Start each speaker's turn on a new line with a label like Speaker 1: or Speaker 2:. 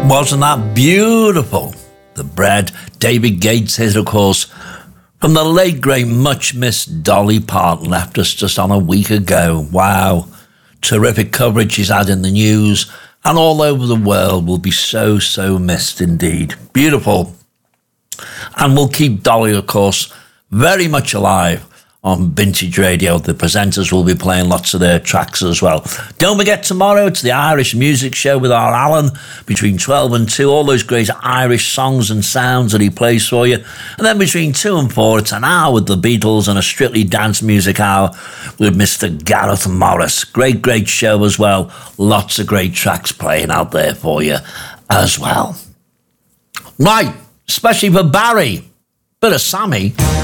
Speaker 1: Wasn't that beautiful? The Bread, David Gates hit, of course, from the late, great, much-missed Dolly Parton, left us just on a week ago. Wow. Terrific coverage she's had in the news and all over the world. Will be so, so missed indeed. Beautiful. And we'll keep Dolly, of course, very much alive on Vintage Radio. The presenters will be playing lots of their tracks as well. Don't forget, tomorrow it's the Irish Music Show with our Alan between 12 and 2. All those great Irish songs and sounds that he plays for you. And then between 2 and 4, it's an hour with the Beatles and a Strictly Dance Music hour with Mr. Gareth Morris. Great, great show as well. Lots of great tracks playing out there for you as well. Right, especially for Barry. Bit of Sammy.